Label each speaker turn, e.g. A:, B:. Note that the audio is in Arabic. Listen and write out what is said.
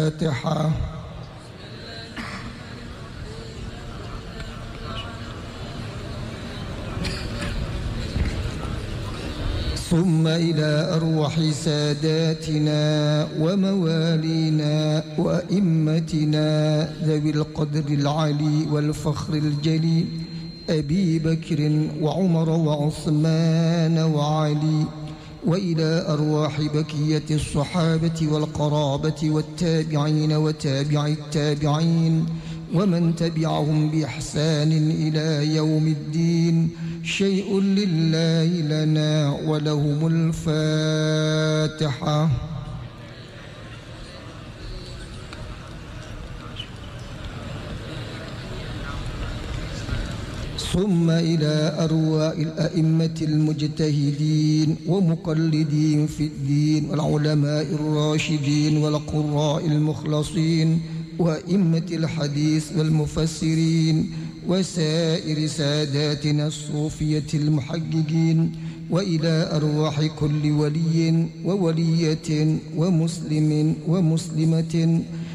A: الفاتحة. ثم إلى أرواح ساداتنا وموالينا وأئمتنا ذوي القدر العلي والفخر الجلي، أبي بكر وعمر وعثمان وعلي، وإلى أرواح بقية الصحابة والقرابة والتابعين وتابع التابعين ومن تبعهم بإحسان إلى يوم الدين. شيء لله لنا ولهم الفاتحة. ثم إلى أرواح الأئمة المجتهدين ومقلدين في الدين والعلماء الراشدين والقراء المخلصين وأئمة الحديث والمفسرين وسائر ساداتنا الصوفية المحققين، وإلى أرواح كل ولي وولية ومسلم ومسلمة